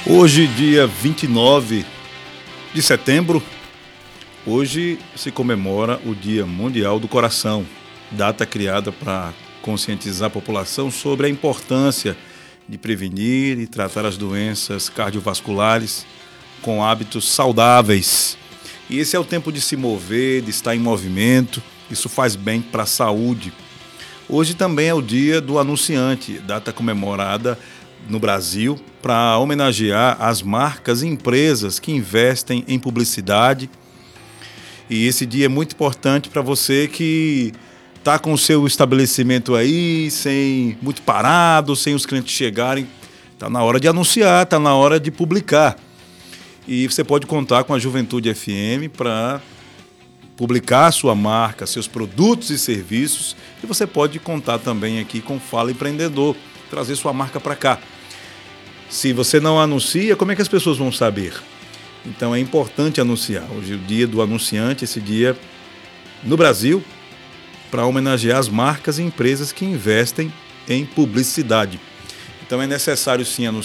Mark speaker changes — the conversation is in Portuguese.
Speaker 1: Hoje, dia 29 de setembro, hoje se comemora o Dia Mundial do Coração, data criada para conscientizar a população sobre a importância de prevenir e tratar as doenças cardiovasculares com hábitos saudáveis. E esse é o tempo de se mover, de estar em movimento, isso faz bem para a saúde. Hoje também é o dia do anunciante, data comemorada no Brasil para homenagear as marcas e empresas que investem em publicidade. E esse dia é muito importante para você que está com o seu estabelecimento aí, sem muito parado, sem os clientes chegarem. Está na hora de anunciar, está na hora de publicar. E você pode contar com a Juventude FM para publicar a sua marca, seus produtos e serviços. E você pode contar também aqui com Fala Empreendedor, trazer sua marca para cá. Se você não anuncia, como é que as pessoas vão saber? Então é importante anunciar. Hoje é o dia do anunciante, esse dia no Brasil, para homenagear as marcas e empresas que investem em publicidade. Então é necessário sim anunciar.